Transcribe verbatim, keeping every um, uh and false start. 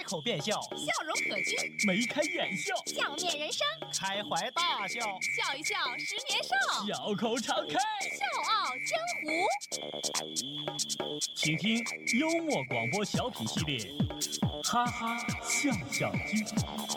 口便笑， 笑容可掬； 眉开眼笑， 笑面人生； 开怀大笑， 笑一笑十年少； 笑口常开， 笑傲江湖。 请听幽默广播小品系列，哈哈笑笑居。